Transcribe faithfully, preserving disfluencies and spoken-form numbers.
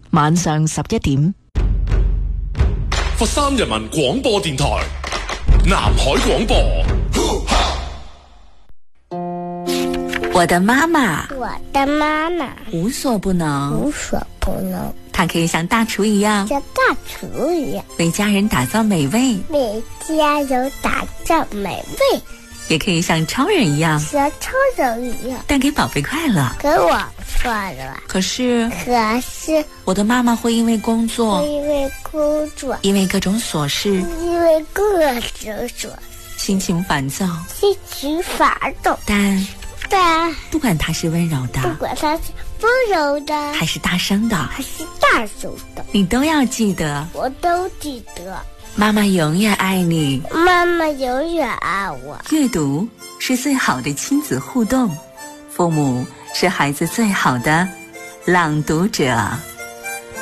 晚上十一點。 佛山人民廣播電台南海廣播。 我的媽媽， 我的媽媽無所不能， 無所不能， 她可以像大廚一樣， 像大廚一樣， 為家人打造美味， 為家人打造美味， 也可以像超人一樣， 像超人一樣， 帶給寶貝快樂， 給我快樂。 可是， 可是， 我的媽媽會因為工作， 因為工作， 因為各種瑣事， 因為各種瑣事， 心情煩躁， 心情煩躁， 但。 但不管他是溫柔的， 不管他是溫柔的， 還是大聲的， 還是大聲的， 你都要記得， 我都記得。 媽媽永遠愛你， 媽媽永遠愛我。 閱讀是最好的親子互動，父母是孩子最好的朗讀者。